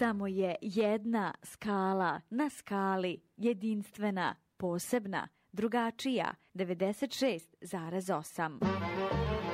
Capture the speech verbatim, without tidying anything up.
Samo je jedna skala na skali jedinstvena, posebna, drugačija, devedeset šest zarez osam.